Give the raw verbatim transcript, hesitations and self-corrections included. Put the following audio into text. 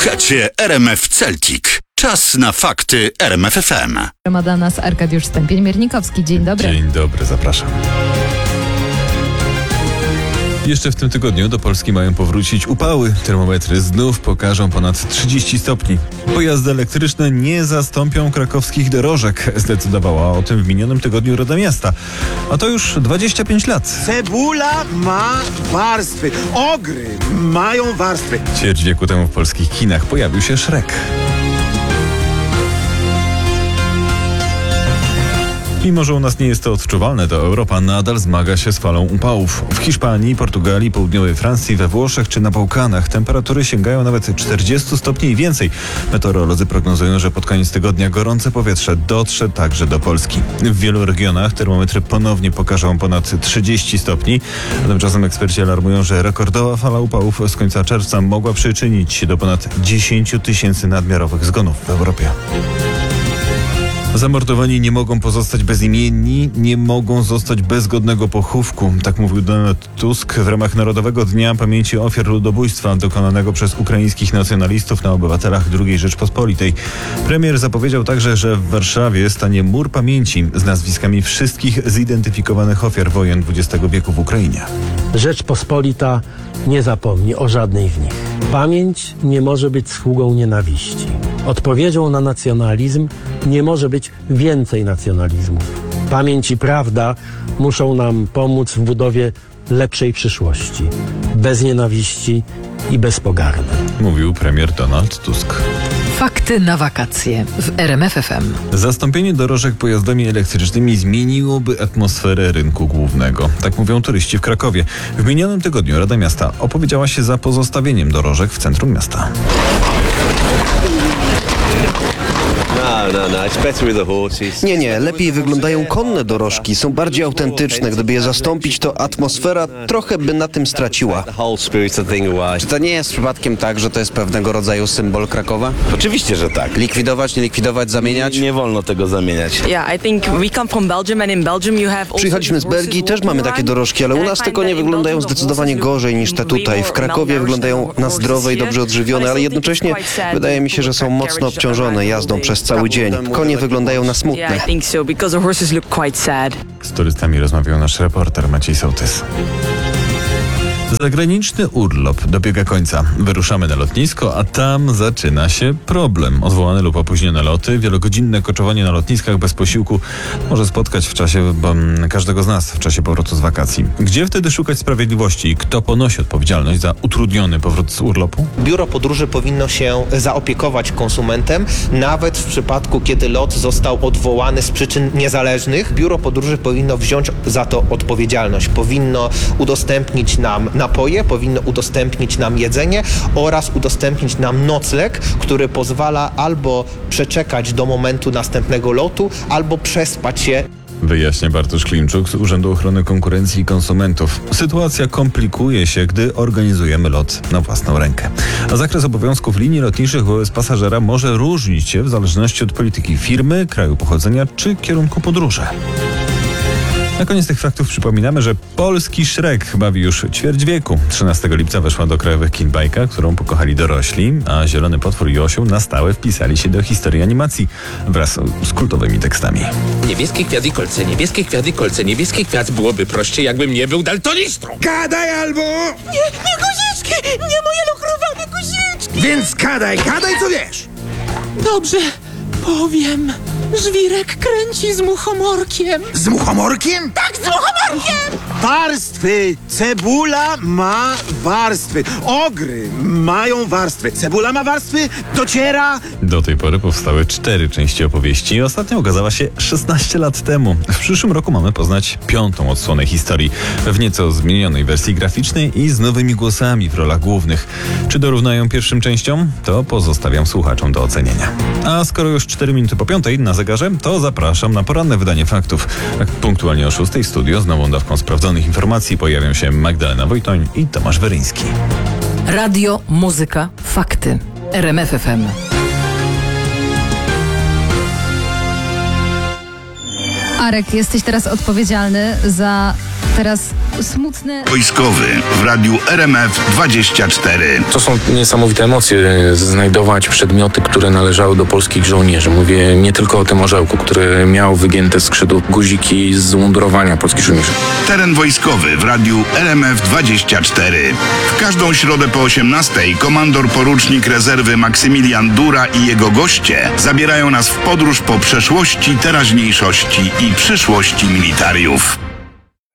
Słuchacie R M F Celtic. Czas na fakty R M F F M. Ma dla nas Arkadiusz Stępień-Miernikowski. Dzień dobry. Dzień dobry, zapraszam. Jeszcze w tym tygodniu do Polski mają powrócić upały. Termometry znów pokażą ponad trzydzieści stopni. Pojazdy elektryczne nie zastąpią krakowskich dorożek. Zdecydowała o tym w minionym tygodniu Rada Miasta. A to już dwadzieścia pięć lat. Cebula ma warstwy. Ogry mają warstwy. Ćwierć wieku temu w polskich kinach pojawił się Shrek. Mimo że u nas nie jest to odczuwalne, to Europa nadal zmaga się z falą upałów. W Hiszpanii, Portugalii, południowej Francji, we Włoszech czy na Bałkanach temperatury sięgają nawet czterdzieści stopni i więcej. Meteorolodzy prognozują, że pod koniec tygodnia gorące powietrze dotrze także do Polski. W wielu regionach termometry ponownie pokażą ponad trzydzieści stopni. Tymczasem eksperci alarmują, że rekordowa fala upałów z końca czerwca mogła przyczynić się do ponad dziesięć tysięcy nadmiarowych zgonów w Europie. Zamordowani nie mogą pozostać bezimienni, nie mogą zostać bez godnego pochówku. Tak mówił Donald Tusk w ramach Narodowego Dnia Pamięci Ofiar Ludobójstwa dokonanego przez ukraińskich nacjonalistów na obywatelach drugiej Rzeczpospolitej. Premier zapowiedział także, że w Warszawie stanie mur pamięci z nazwiskami wszystkich zidentyfikowanych ofiar wojen dwudziestego wieku w Ukrainie. Rzeczpospolita nie zapomni o żadnej z nich. Pamięć nie może być sługą nienawiści. Odpowiedzią na nacjonalizm nie może być więcej nacjonalizmu. Pamięć i prawda muszą nam pomóc w budowie lepszej przyszłości. Bez nienawiści i bez pogardy. Mówił premier Donald Tusk. Fakty na wakacje w R M F F M. Zastąpienie dorożek pojazdami elektrycznymi zmieniłoby atmosferę rynku głównego. Tak mówią turyści w Krakowie. W minionym tygodniu Rada Miasta opowiedziała się za pozostawieniem dorożek w centrum miasta. Nie, nie, lepiej wyglądają konne dorożki, są bardziej autentyczne. Gdyby je zastąpić, to atmosfera trochę by na tym straciła. Czy to nie jest przypadkiem tak, że to jest pewnego rodzaju symbol Krakowa? Oczywiście, że tak. Likwidować, nie likwidować, zamieniać? Nie, nie wolno tego zamieniać. Przyjechaliśmy z Belgii, też mamy takie dorożki, ale u nas tylko nie wyglądają zdecydowanie gorzej niż te tutaj. W Krakowie wyglądają na zdrowe i dobrze odżywione, ale jednocześnie wydaje mi się, że są mocno obciążone jazdą przez cały dzień. Konie wyglądają na smutne. Z turystami rozmawiał nasz reporter Maciej Sołtys. Zagraniczny urlop dobiega końca. Wyruszamy na lotnisko, a tam zaczyna się problem. Odwołane lub opóźnione loty, wielogodzinne koczowanie na lotniskach bez posiłku może spotkać w czasie um, każdego z nas w czasie powrotu z wakacji. Gdzie wtedy szukać sprawiedliwości i kto ponosi odpowiedzialność za utrudniony powrót z urlopu? Biuro podróży powinno się zaopiekować konsumentem, nawet w przypadku, kiedy lot został odwołany z przyczyn niezależnych. Biuro podróży powinno wziąć za to odpowiedzialność. Powinno udostępnić nam napoje, powinno udostępnić nam jedzenie oraz udostępnić nam nocleg, który pozwala albo przeczekać do momentu następnego lotu, albo przespać się. Wyjaśnia Bartosz Klimczuk z Urzędu Ochrony Konkurencji i Konsumentów. Sytuacja komplikuje się, gdy organizujemy lot na własną rękę. A zakres obowiązków linii lotniczych wobec pasażera może różnić się w zależności od polityki firmy, kraju pochodzenia czy kierunku podróży. Na koniec tych faktów przypominamy, że polski Shrek bawi już ćwierć wieku. trzynastego lipca weszła do krajowych kin bajka, którą pokochali dorośli, a Zielony Potwór i Osioł na stałe wpisali się do historii animacji wraz z kultowymi tekstami. Niebieskie kwiaty kolce, niebieskie kwiaty kolce, niebieskie kwiat byłoby prościej, jakbym nie był daltonistą. Gadaj albo... Nie, nie guziczki, nie moje lukrowane guziczki. Więc gadaj, gadaj co wiesz. Dobrze, powiem. Żwirek kręci z muchomorkiem. Z muchomorkiem? Tak, z muchomorkiem! Warstwy. Cebula ma warstwy. Ogry mają warstwy. Cebula ma warstwy, dociera... Do tej pory powstały cztery części opowieści. Ostatnia ukazała się szesnaście lat temu. W przyszłym roku mamy poznać piątą odsłonę historii. W nieco zmienionej wersji graficznej i z nowymi głosami w rolach głównych. Czy dorównają pierwszym częściom? To pozostawiam słuchaczom do ocenienia. A skoro już cztery minuty po piątej na zegarze, to zapraszam na poranne wydanie faktów. Tak punktualnie o szóstej w studio z nową dawką sprawdzonych informacji pojawią się Magdalena Wojtoń i Tomasz Weryński. Radio, muzyka, fakty. R M F F M. Arek, jesteś teraz odpowiedzialny za teraz smutne. Wojskowy w radiu R M F dwadzieścia cztery. To są niesamowite emocje, znajdować przedmioty, które należały do polskich żołnierzy. Mówię nie tylko o tym orzełku, który miał wygięte skrzydło, guziki z mundurowania polskich żołnierzy. Teren wojskowy w radiu R M F dwadzieścia cztery. W każdą środę po osiemnastej komandor porucznik rezerwy Maksymilian Dura i jego goście zabierają nas w podróż po przeszłości, teraźniejszości i przyszłości militariów.